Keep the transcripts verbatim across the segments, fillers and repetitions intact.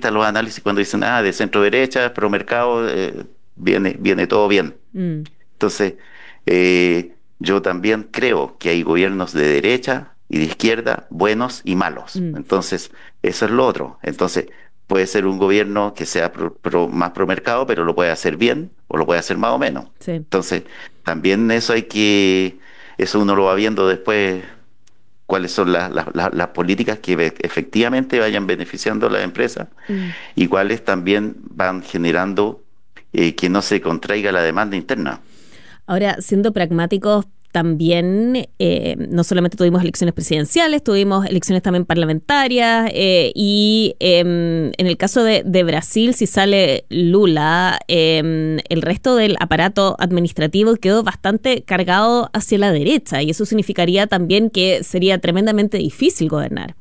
analistas, los análisis cuando dicen, ah, de centro derecha, pro mercado, eh, viene, viene todo bien. Mm, Entonces, eh, yo también creo que hay gobiernos de derecha y de izquierda buenos y malos. mm, Entonces, eso es lo otro. Entonces, puede ser un gobierno que sea pro- pro- más pro mercado, pero lo puede hacer bien o lo puede hacer más o menos. sí. Entonces, también eso hay que, eso uno lo va viendo después, cuáles son las, las, las- las políticas que ve- efectivamente vayan beneficiando a las empresas Mm. y cuáles también van generando eh, que no se contraiga la demanda interna. Ahora, siendo pragmáticos, también eh, no solamente tuvimos elecciones presidenciales, tuvimos elecciones también parlamentarias eh, y eh, en el caso de, de Brasil, si sale Lula, eh, el resto del aparato administrativo quedó bastante cargado hacia la derecha y eso significaría también que sería tremendamente difícil gobernar.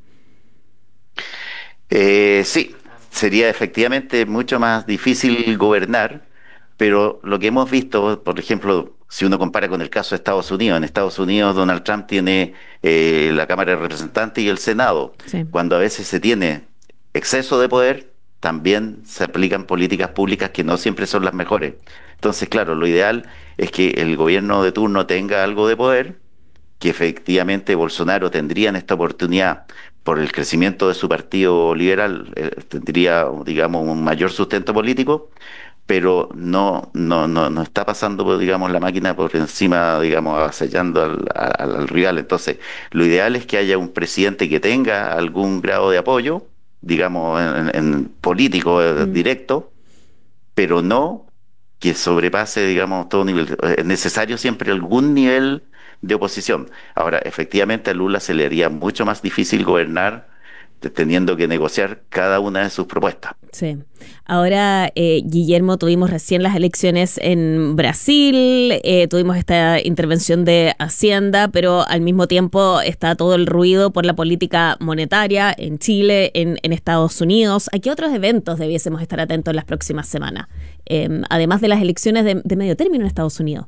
Eh, sí, sería efectivamente mucho más difícil gobernar, pero lo que hemos visto, por ejemplo, si uno compara con el caso de Estados Unidos, en Estados Unidos Donald Trump tiene eh, la Cámara de Representantes y el Senado. Sí. Cuando a veces se tiene exceso de poder, también se aplican políticas públicas que no siempre son las mejores. Entonces, claro, lo ideal es que el gobierno de turno tenga algo de poder, que efectivamente Bolsonaro tendría en esta oportunidad, por el crecimiento de su partido liberal, eh, tendría, digamos, un mayor sustento político, pero no, no, no, no está pasando, pues, digamos, la máquina por encima, digamos, avasallando al, al, al rival. Entonces, lo ideal es que haya un presidente que tenga algún grado de apoyo, digamos, en, en político eh, Mm. directo, pero no que sobrepase, digamos, todo nivel. Es necesario siempre algún nivel de oposición. Ahora, efectivamente, a Lula se le haría mucho más difícil gobernar te- teniendo que negociar cada una de sus propuestas. Sí. Ahora, eh, Guillermo, tuvimos recién las elecciones en Brasil, eh, tuvimos esta intervención de Hacienda, pero al mismo tiempo está todo el ruido por la política monetaria en Chile, en, en Estados Unidos. ¿A qué otros eventos debiésemos estar atentos en las próximas semanas? Eh, además de las elecciones de, de medio término en Estados Unidos.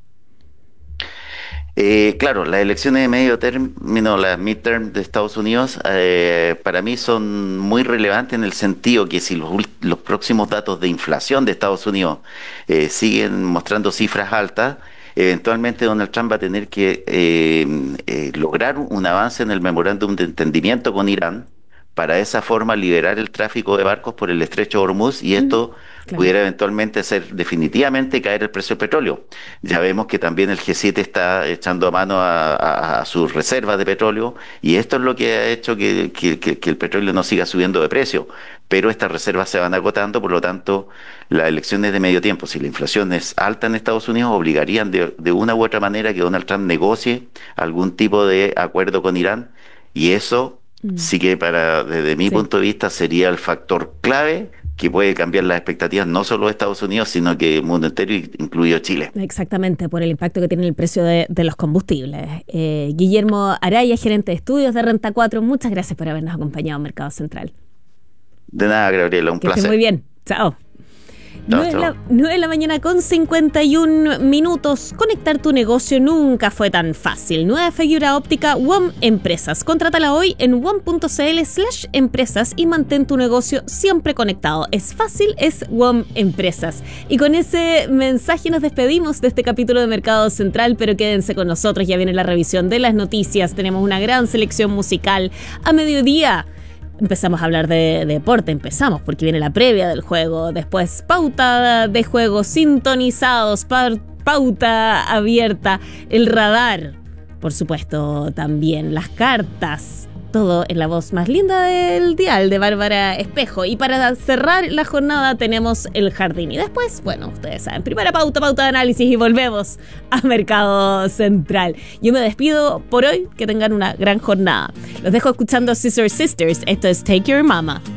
Eh, claro, las elecciones de medio término, las midterm de Estados Unidos, eh, para mí son muy relevantes en el sentido que si los, ul- los próximos datos de inflación de Estados Unidos eh, siguen mostrando cifras altas, eventualmente Donald Trump va a tener que eh, eh, lograr un avance en el memorándum de entendimiento con Irán para de esa forma liberar el tráfico de barcos por el estrecho de Hormuz y Mm, esto claro. pudiera eventualmente hacer definitivamente caer el precio del petróleo. Ya vemos que también el G siete está echando a mano a, a- a sus reservas de petróleo y esto es lo que ha hecho que, que- que- que el petróleo no siga subiendo de precio. Pero estas reservas se van agotando, por lo tanto, las elecciones de medio tiempo, si la inflación es alta en Estados Unidos, obligarían de, de una u otra manera que Donald Trump negocie algún tipo de acuerdo con Irán y eso Mm, sí que para, desde mi sí. punto de vista, sería el factor clave que puede cambiar las expectativas no solo de Estados Unidos, sino que el mundo entero, incluido Chile. Exactamente, por el impacto que tiene el precio de, de los combustibles. Eh, Guillermo Araya, gerente de estudios de Renta cuatro, muchas gracias por habernos acompañado en Mercado Central. De nada, Gabriela, un Que esté muy placer. bien. Chao. Chao, nueve de chao. la, nueve de la mañana con cincuenta y un minutos. Conectar tu negocio nunca fue tan fácil. Nueva fibra óptica W O M Empresas. Contrátala hoy en W O M punto c l slash empresas y mantén tu negocio siempre conectado. Es fácil, es W O M Empresas. Y con ese mensaje nos despedimos de este capítulo de Mercado Central, pero quédense con nosotros. Ya viene la revisión de las noticias. Tenemos una gran selección musical. A mediodía empezamos a hablar de, de deporte, empezamos porque viene la previa del juego, después pauta de juego, sintonizados, pa- pauta abierta, el radar, por supuesto también, las cartas, todo en la voz más linda del dial de Bárbara Espejo. Y para cerrar la jornada tenemos el jardín. Y después, bueno, ustedes saben, primera pauta, pauta de análisis y volvemos a Mercado Central. Yo me despido por hoy, que tengan una gran jornada. Los dejo escuchando Scissor Sisters. Esto es Take Your Mama.